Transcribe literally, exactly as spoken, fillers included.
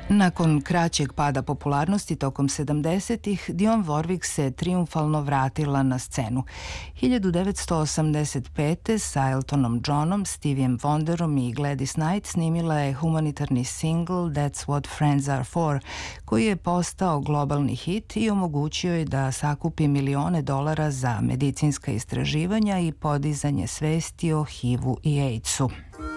Nakon kraćeg pada popularnosti tokom sedamdesetih, Dionne Warwick se triumfalno vratila na scenu. hiljadu devetsto osamdeset pete sa Eltonom Johnom, Steviem Wonderom i Gladys Knight snimila je humanitarni singl That's What Friends Are For, koji je postao globalni hit i omogućio je da sakupi milione dolara za medicinska istraživanja i podizanje svesti o H I V-u i AIDS-u.